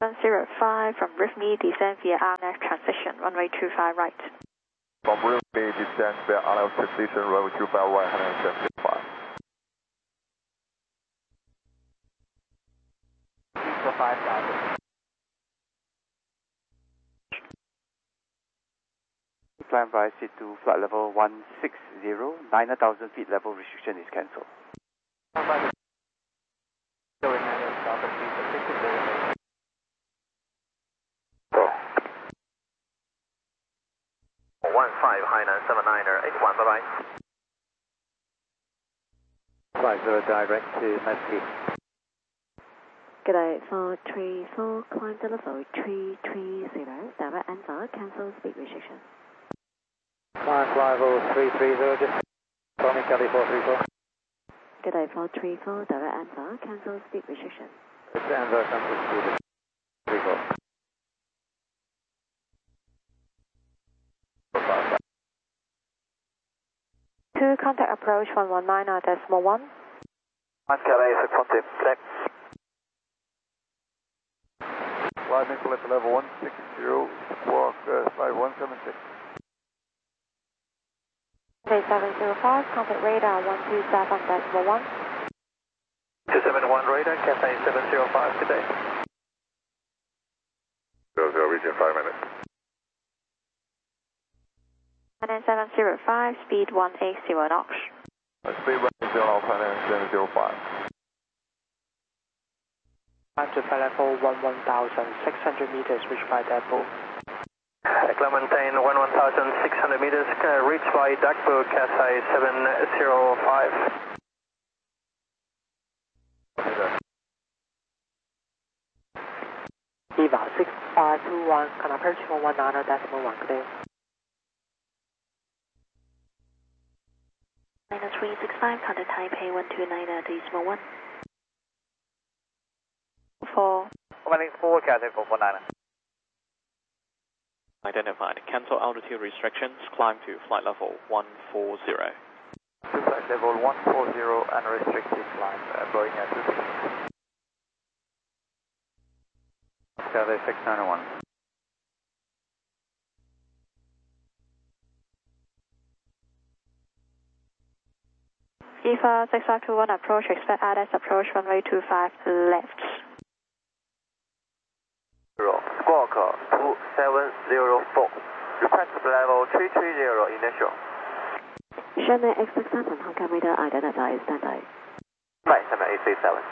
105 from RIFME, descend via RNF transition, runway 25 right. From RIFME, descend via RNF transition, runway 25 right, 175. For 5,000. Climb by seat to flight level 160, 9,000 feet level restriction is cancelled. 15 Hainan 79er 81, bye bye. Flight 0 direct to Mesquite. G'day, 434, climb to level 330, direct answer, cancel speed restriction. Climb level 330, just call me Kelly 434. G'day, 434, direct answer, cancel speed restriction. It's Answer, cancel speed 34. To contact approach 119.1. Kelly 612, check. Flight Nicholas level 160, squawk 5176. Okay, 705, contact radar 127.1. 271 radar, Cathay 705, good day. 00, region 5 minutes. And then 705, speed 180 knots. Speed 180 knots, 705. Climb to flight level 11,600 meters, reach by depot. Clementine 11,600 meters, reached by Dagbo, Cathay 705. 6521, can approach 119.1, good day. Minus 365, contact Taipei 129.1. 4. 184, Cathay 449. Identified. Cancel altitude restrictions. Climb to flight level 140. To flight level 140, unrestricted climb, Boeing 260. Cathay 691. EFA 6521 approach, expect ILS approach runway 25 left. Squawk 2704. Request level 330 initial. Shanghai X67, Hong Kong radar identified, standby. Right, 7837.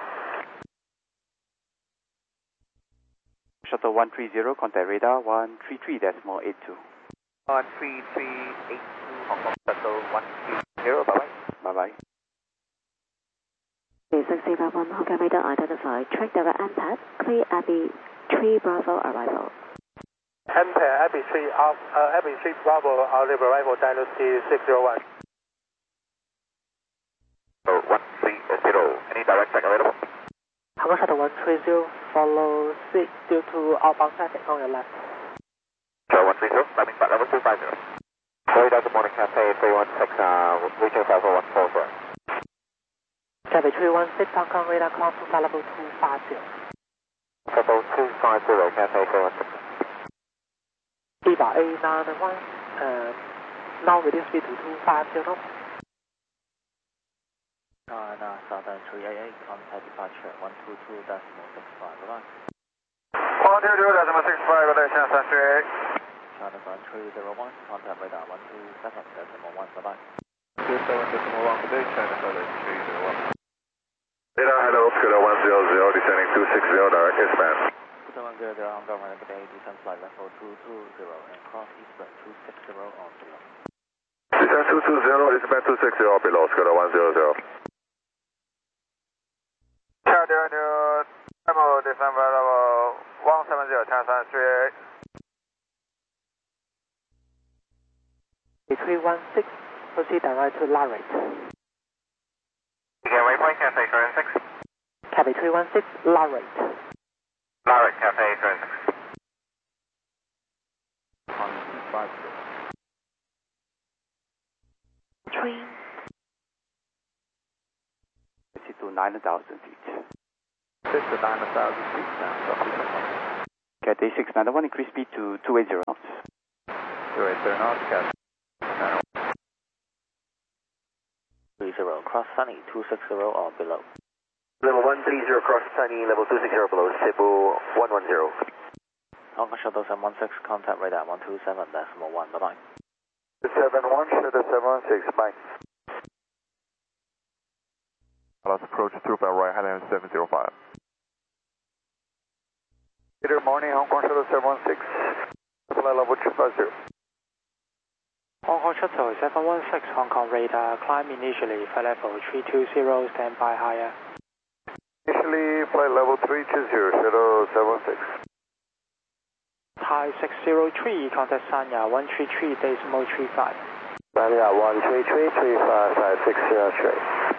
Shuttle 130, contact radar 133.82. 13382, Hong Kong Shuttle 130, bye bye. Bye bye. 6681, Hong Kong radar identified, track direct MPAD, clear Abbey 3 Bravo arrival. MPAD Abbey 3, Abbey 3 Bravo, arrival arrival, Dynasty 601. 130, any direct track available? Hong Kong Shuttle 130, follow 6 due to outbound traffic on your left. Shuttle 130, landing flight level 250. Florida, good morning, Cathay 316, reaching flight level 140. Cathay 316, Hong Kong radar, climb to flight level 250. Level 250, Cathay 316. Viva A91, now reduce speed to 250 knots. Southern 388, contact departure 122.65, bye-bye. 122.65, good day, Southern 388. China Sun 301, contact radar 127.1, bye-bye. 27.1, good day, China Southern 301. Radar, hello, Scooter 100, descending 260, direct S-band. 700, Hong Kong, good day, descend flight level 220 and cross eastbound 260 on below. Descend 220, eastbound 260 below, Scooter 100. China New, descend flight level 170, China Sun 388. 316, proceed direct to Larry. Again, waypoint, Cathay 316. Cathay 316, Larry. Larry, Cathay 316. 3. 50 to 9,000 feet. 6 to 9,000 feet now, roughly. Cathay 691, increase speed to 280 knots. 280 knots, Cathay 30, cross Sunny 260 or below. Level 130, cross Sunny, level 260 below, Cebu 110. Hong Kong Shuttle 716, contact radar 127.1, bye-bye. 71, Shuttle 716, bye. Let's approach 25 right, Highland 705. Good morning, Hong Kong Shuttle 716, flight level 250. Hong Kong Shuttle 716, Hong Kong radar, climb initially, flight level 320, stand by higher. Initially, flight level 320, Shuttle 716. Thai 603, contact Sanya 133.35. Sanya 133.35, 60 straight.